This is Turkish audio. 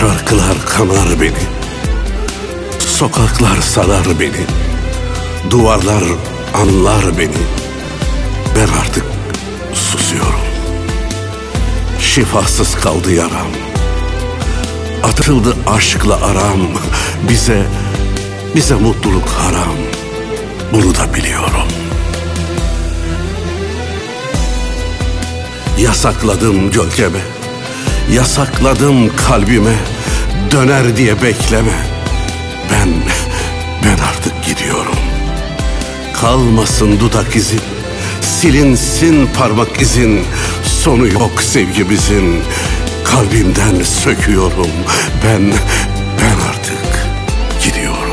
Şarkılar kanar beni, sokaklar sarar beni, duvarlar anlar beni. Ben artık susuyorum. Şifasız kaldı yaram, atıldı aşkla aram. Bize mutluluk haram, bunu da biliyorum. Yasakladım gölgeme, yasakladım kalbime, döner diye bekleme. Ben artık gidiyorum. Kalmasın dudak izin, silinsin parmak izin. Sonu yok sevgimizin. Kalbimden söküyorum.